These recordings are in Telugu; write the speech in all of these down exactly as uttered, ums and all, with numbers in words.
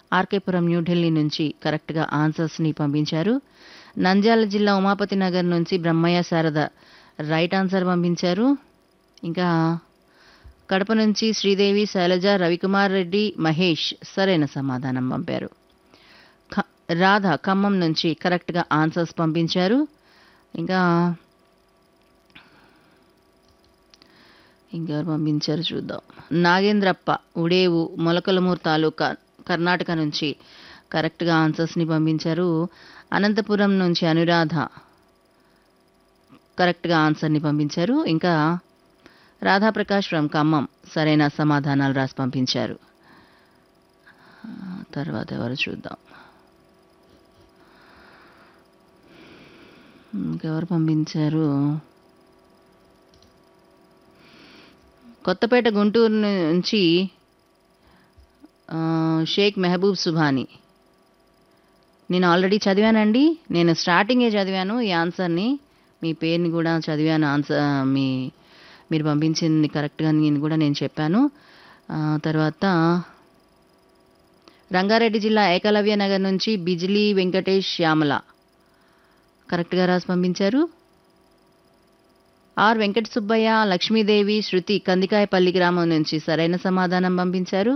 ఆర్కేపురం న్యూఢిల్లీ నుంచి కరెక్ట్గా ఆన్సర్స్ని పంపించారు. నంద్యాల జిల్లా ఉమాపతి నగర్ నుంచి బ్రహ్మయ్య శారద రైట్ ఆన్సర్ పంపించారు. ఇంకా కడప నుంచి శ్రీదేవి, శైలజ, రవికుమార్ రెడ్డి, మహేష్ సరైన సమాధానం పంపారు. ఖ- రాధ ఖమ్మం నుంచి కరెక్ట్గా ఆన్సర్స్ పంపించారు. ఇంకా ఇంకెవరు పంపించారు చూద్దాం. నాగేంద్రప్ప ఉడేవు మొలకలమూరు తాలూకా కర్ణాటక నుంచి కరెక్ట్గా ఆన్సర్స్ని పంపించారు. అనంతపురం నుంచి అనురాధ కరెక్ట్గా ఆన్సర్ని పంపించారు. ఇంకా రాధాప్రకాష్ ఫ్రమ్ ఖమ్మం సరైన సమాధానాలు రాసి పంపించారు. ఆ, తర్వాత ఎవరు చూద్దాం. ఇంకెవరు పంపించారు. కొత్తపేట గుంటూరు నుంచి ఆ, షేక్ మెహబూబ్ సుభాని. నేను ఆల్రెడీ చదివానండి. నేను స్టార్టింగే చదివాను ఈ ఆన్సర్ని. మీ పేరుని కూడా చదివాను. ఆన్సర్ మీ మీరు పంపించింది కరెక్ట్గా నేను కూడా నేను చెప్పాను. ఆ, తర్వాత రంగారెడ్డి జిల్లా ఏకలవ్య నగర్ నుంచి బిజిలీ వెంకటేష్ శ్యామల కరెక్ట్గా రాసి పంపించారు. ఆర్ వెంకట సుబ్బయ్య, లక్ష్మీదేవి, శృతి కందికాయపల్లి గ్రామం నుంచి సరైన సమాధానం పంపించారు.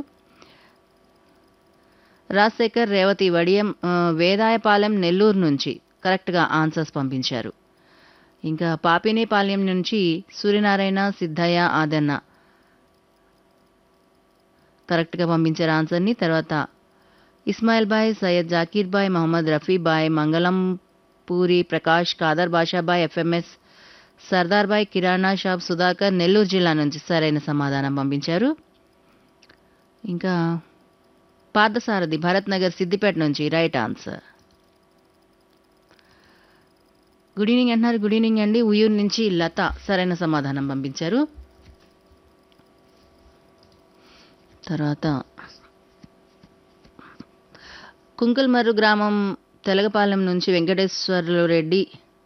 రాజశేఖర్, రేవతి వడియం ఆ, వేదాయపాలెం నెల్లూరు నుంచి కరెక్ట్గా ఆన్సర్స్ పంపించారు. ఇంకా పాపినేపాలెం నుంచి సూర్యనారాయణ, సిద్ధయ్య, ఆదన్న కరెక్ట్గా పంపించారు ఆన్సర్ని. తర్వాత Ismail bye, Syed Zakir bye, Mohammed Rafi bye, మంగళం పూరి ప్రకాష్, కాదర్ బాషాబాయ్, ఎఫ్ఎంఎస్ సర్దార్ బాయ్, కిరాణా షాప్ సుధాకర్ నెల్లూరు జిల్లా నుంచి సరైన సమాధానం పంపించారు. ఇంకా పార్థసారథి భరత్ నగర్ సిద్దిపేట నుంచి రైట్ ఆన్సర్. గుడ్ ఈవినింగ్ అంటున్నారు. గుడ్ ఈవినింగ్ అండి. ఉయ్యూరు నుంచి లత సరైన సమాధానం పంపించారు. తర్వాత కుంకుల్మర్రు గ్రామం తెలగపాలెం నుంచి వెంకటేశ్వర్లు రెడ్డి,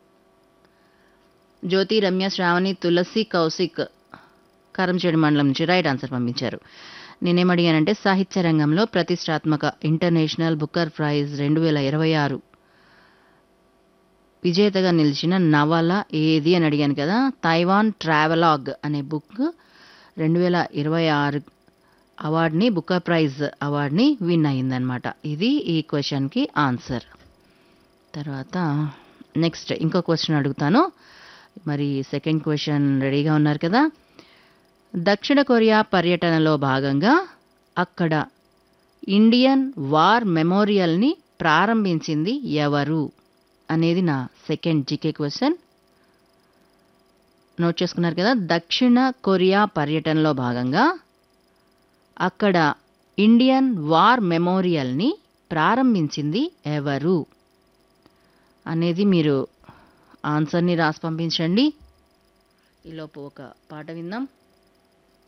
జ్యోతి, రమ్య, శ్రావణి, తులసి, కౌశిక్ కారంచేడు మండలం నుంచి రైట్ ఆన్సర్ పంపించారు. నేనేం అడిగానంటే సాహిత్య రంగంలో ప్రతిష్టాత్మక ఇంటర్నేషనల్ బుకర్ ప్రైజ్ రెండు వేల ఇరవై ఆరు విజేతగా నిలిచిన నవల ఏది అని అడిగాను కదా. తైవాన్ ట్రావెలాగ్ అనే బుక్ రెండు వేల ఇరవై ఆరు అవార్డ్ని బుకర్ ప్రైజ్ అవార్డ్ని విన్ అయిందనమాట. ఇది ఈ క్వశ్చన్కి ఆన్సర్. తర్వాత నెక్స్ట్ ఇంకో క్వశ్చన్ అడుగుతాను. మరి సెకండ్ క్వశ్చన్ రెడీగా ఉన్నారు కదా. దక్షిణ కొరియా పర్యటనలో భాగంగా అక్కడ ఇండియన్ వార్ మెమోరియల్ని ప్రారంభించింది ఎవరు అనేది నా సెకండ్ జీకే క్వశ్చన్. నోట్ చేసుకున్నారు కదా. దక్షిణ కొరియా పర్యటనలో భాగంగా అక్కడ ఇండియన్ వార్ మెమోరియల్ని ప్రారంభించింది ఎవరు అనేది మీరు ఆన్సర్ని రాసి పంపించండి. ఈలోపు ఒక పాట విందాం.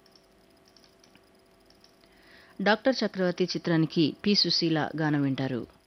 డాక్టర్ చక్రవర్తి చిత్రానికి పి సుశీల గానం వింటారు.